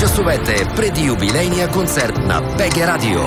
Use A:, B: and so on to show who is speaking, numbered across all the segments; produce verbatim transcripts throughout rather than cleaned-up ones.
A: часовете преди юбилейния концерт на БГ Радио.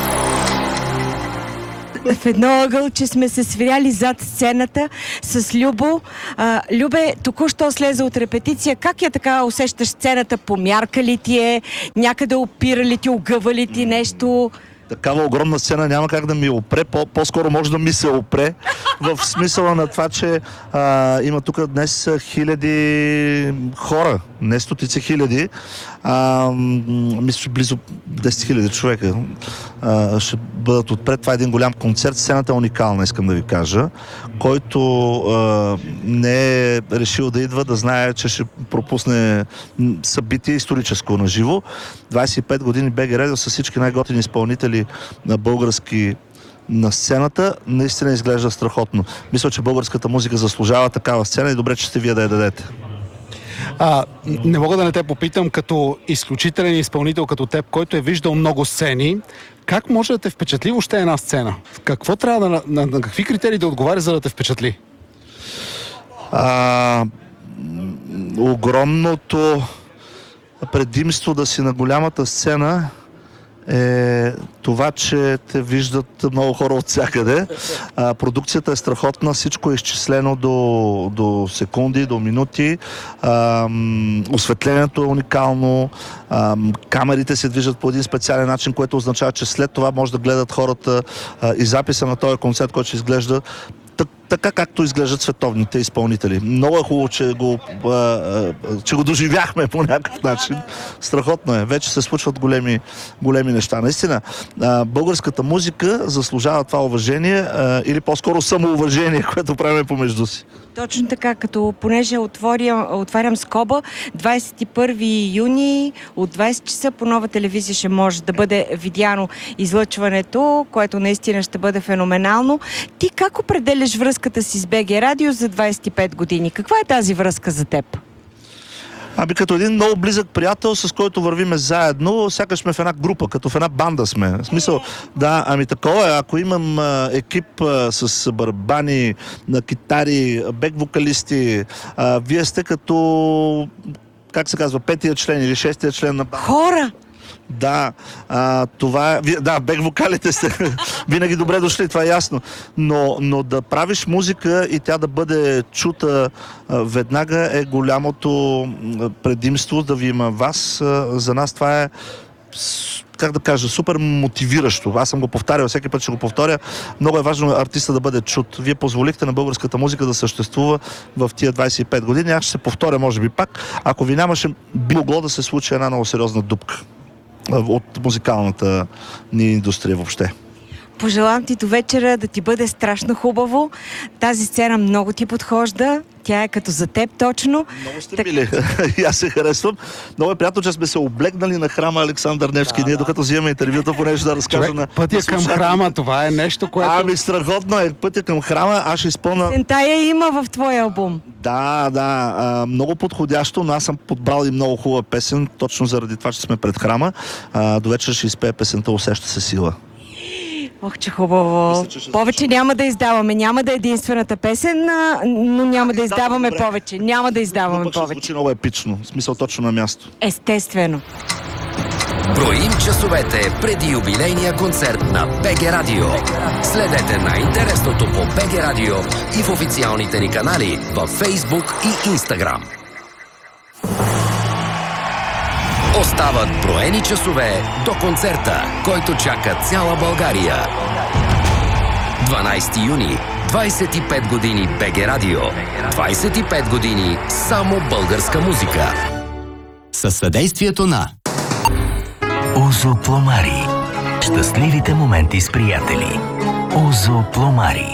B: В едно ъгълче сме се свиряли зад сцената с Любо. А, Любе, току-що слезе от репетиция. Как я така усещаш сцената? Помярка ли ти е? Някъде опира ли ти? Огъва ли ти нещо?
C: Такава огромна сцена няма как да ми опре, По- по-скоро може да ми се опре, в смисъла на това, че а, има тук днес хиляди хора, не стотици хиляди, а, мисля, че близо десет хиляди човека а, ще бъдат отпред. Това е един голям концерт, сцената е уникална, искам да ви кажа, който а, не е решил да идва, да знае, че ще пропусне събитие историческо на живо. двадесет и пет години БГ Радио с всички най-готини изпълнители на български на сцената, наистина изглежда страхотно. Мисля, че българската музика заслужава такава сцена и добре, че сте вие да я дадете.
D: А, не мога да не те попитам, като изключителен изпълнител като теб, който е виждал много сцени, как може да те впечатли въобще една сцена? Какво трябва да, на, на какви критерии да отговаря, за да те впечатли?
C: А, огромното предимство да си на голямата сцена е това, че те виждат много хора от всякъде. А, продукцията е страхотна, всичко е изчислено до, до секунди, до минути. А, осветлението е уникално. А, камерите се движат по един специален начин, което означава, че след това може да гледат хората а, и записа на този концерт, който ще изглежда така, както изглеждат световните изпълнители. Много е хубаво, че го, а, а, че го доживяхме по някакъв начин. Страхотно е. Вече се случват големи, големи неща. Наистина, а, българската музика заслужава това уважение а, или по-скоро самоуважение, което правим помежду си.
B: Точно така, като понеже отворя, отварям скоба, двадесет и първи юни от двадесет часа по Нова телевизия ще може да бъде видяно излъчването, което наистина ще бъде феноменално. Ти как определяш връзката си с БГ Радио за двадесет и пет години? Каква е тази връзка за теб?
C: Ами като един много близък приятел, с който вървиме заедно, сякаш сме в една група, като в една банда сме. В смисъл, да, ами такова е. Ако имам а, екип а, с барабани, на китари, бек-вокалисти, а, вие сте като, как се казва, петия член или шестия член на банда.
B: Хора!
C: Да, а, това е... Да, бек-вокалите сте винаги добре дошли, това е ясно. Но, но да правиш музика и тя да бъде чута а, веднага е голямото предимство да ви има вас. А, за нас това е, как да кажа, супер мотивиращо. Аз съм го повтарял, всеки път ще го повторя. Много е важно артиста да бъде чут. Вие позволихте на българската музика да съществува в тия двадесет и пет години. Аз ще се повторя, може би пак. Ако ви нямаше, би могло да се случи една много сериозна дупка от музикалната ни индустрия въобще.
B: Пожелавам ти до вечера да ти бъде страшно хубаво. Тази сцена много ти подхожда. Тя е като за теб точно.
C: Много сте мили. И аз се харесвам. Много е приятно, че сме се облегнали на храма Александър Невски. Да, Ние, докато взимаме интервюта, понеже да разкажа
D: Човек,
C: на...
D: пътя
C: на
D: към храма, това е нещо, което...
C: Ами, страхотно е. Пътя към храма. Аз ще изпълна...
B: Сентая има в твоя албум.
C: Да, да. А, много подходящо, но аз съм подбрал и много хубава песен, точно заради това, че сме пред храма. А, до вечера ще изпея песента "Усеща се сила".
B: Ох, че хубаво. Мисля, повече няма да издаваме. Няма да е единствената песен, но няма да издаваме добре. повече. Няма да издаваме
C: но
B: повече.
C: Звучи много епично. В смисъл точно на място.
B: Естествено.
A: Броим часовете преди юбилейния концерт на БГ Радио. Следете най-интересното по БГ Радио и в официалните ни канали във Facebook и Instagram. Остават броени часове до концерта, който чака цяла България. дванадесети юни, двадесет и пет години БГ Радио. двадесет и пет години само българска музика.
E: Със съдействието на Озо Пломари. Щастливите моменти с приятели. Озо Пломари.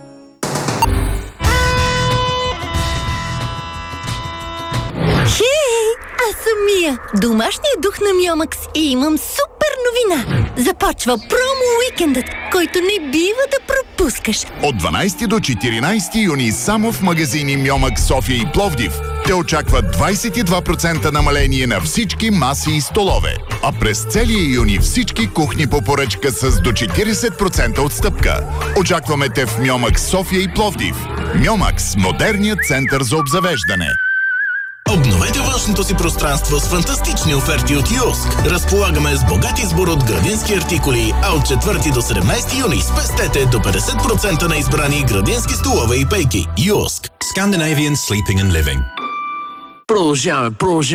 F: Аз съм Мия, домашният дух на Миомакс и имам супер новина. Започва промо уикендът, който не бива да пропускаш.
G: От дванадесети до четиринадесети юни само в магазини Миомакс София и Пловдив те очакват двадесет и два процента намаление на всички маси и столове. А през целия юни всички кухни по поръчка с до четиридесет процента отстъпка. Очакваме те в Миомакс София и Пловдив. Миомакс – модерният център за обзавеждане.
E: Обновете външното
H: домашното си пространство с фантастични оферти от Юск. Разполагаме с богат избор от градински артикули, а от четвърти до седемнайсети юни спестете до петдесет процента на избрани градински столове и пейки. Юск.
I: Scandinavian Sleeping and Living.
A: Продължаваме, продължаваме.